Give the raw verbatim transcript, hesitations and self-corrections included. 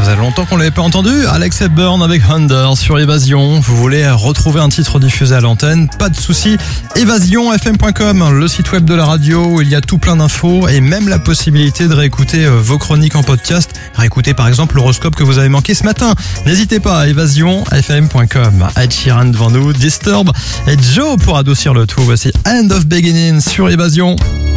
faisait longtemps qu'on l'avait pas entendu. Alex Hepburn avec Under sur Évasion. Vous voulez retrouver un titre diffusé à l'antenne? Pas de souci. évasion f m point com, le site web de la radio où il y a tout plein d'infos et même la possibilité de réécouter vos chroniques en podcast. Réécouter par exemple l'horoscope que vous avez manqué ce matin. N'hésitez pas, évasion f m point com. Ed Sheeran devant nous, Disturb et Joe pour adoucir le tout. Voici End of Beginning sur Évasion.